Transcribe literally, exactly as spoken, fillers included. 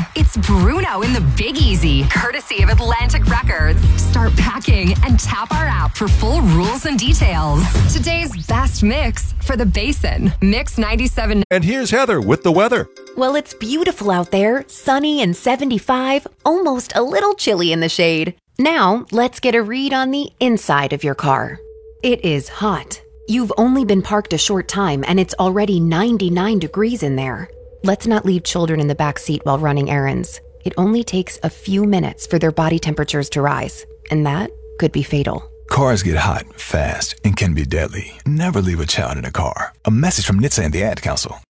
It's Bruno in the Big Easy, courtesy of Atlantic Records. Start packing and tap our app for full rules and details. Today's best mix for the Basin. Mix ninety-seven. And here's Heather with the weather. Well, it's beautiful out there, sunny and seventy-five, almost a little chilly in the shade. Now, let's get a read on the inside of your car. It is hot. You've only been parked a short time and it's already ninety-nine degrees in there. Let's not leave children in the back seat while running errands. It only takes a few minutes for their body temperatures to rise, and that could be fatal. Cars get hot, fast, and can be deadly. Never leave a child in a car. A message from N H T S A and the Ad Council.